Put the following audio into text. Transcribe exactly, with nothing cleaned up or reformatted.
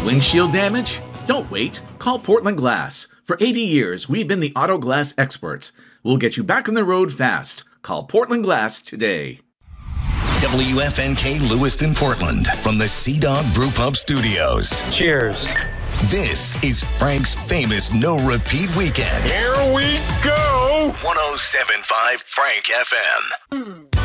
Windshield damage? Don't wait. Call Portland Glass. For eighty years, we've been the auto glass experts. We'll get you back on the road fast. Call Portland Glass today. W F N K Lewiston, Portland, from the Sea Dog Brew Pub Studios. Cheers. This is Frank's famous no-repeat weekend. Here we go. one oh seven point five Frank F M.